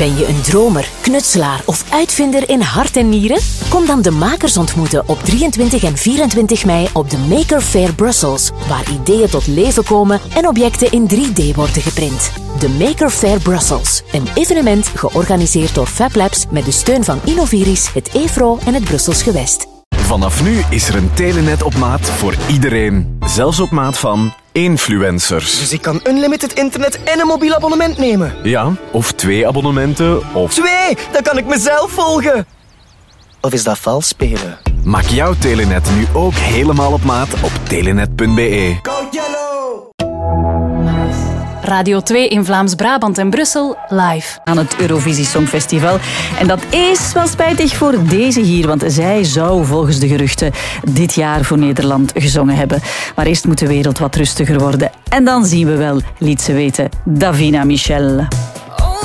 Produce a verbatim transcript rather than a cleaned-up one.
Ben je een dromer, knutselaar of uitvinder in hart en nieren? Kom dan de makers ontmoeten op drieëntwintig en vierentwintig mei op de Maker Faire Brussels, waar ideeën tot leven komen en objecten in drie D worden geprint. De Maker Faire Brussels, een evenement georganiseerd door FabLabs met de steun van Innoviris, het E F R O en het Brussels Gewest. Vanaf nu is er een telenet op maat voor iedereen. Zelfs op maat van influencers. Dus ik kan unlimited internet en een mobiel abonnement nemen? Ja, of twee abonnementen, of... Twee! Dan kan ik mezelf volgen! Of is dat vals spelen? Maak jouw telenet nu ook helemaal op maat op telenet punt b e. Go Yellow! Radio twee in Vlaams-Brabant en Brussel live. Aan het Eurovisie Songfestival. En dat is wel spijtig voor deze hier, want zij zou volgens de geruchten dit jaar voor Nederland gezongen hebben. Maar eerst moet de wereld wat rustiger worden. En dan zien we wel, liet ze weten, Davina Michel.